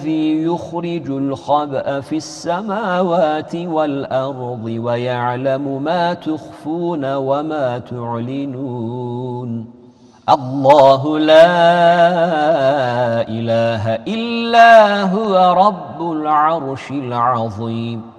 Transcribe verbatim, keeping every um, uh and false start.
الذي يخرج الخبأ في السماوات والأرض ويعلم ما تخفون وما تعلنون الله لا إله إلا هو رب العرش العظيم